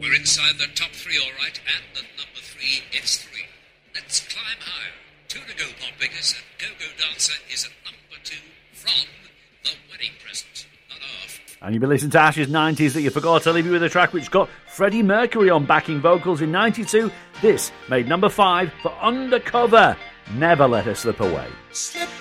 We're inside the top three, all right, and at number 3, it's 3. Let's climb higher. 2 to go, Poppingers, and Go-Go Dancer is at number 2 from The Wedding Present on Earth. And you've been listening to Ash's 90s that you forgot. To leave you with a track which got Freddie Mercury on backing vocals in 92. This made number 5 for Undercover. Never Let Her Slip Away. Slip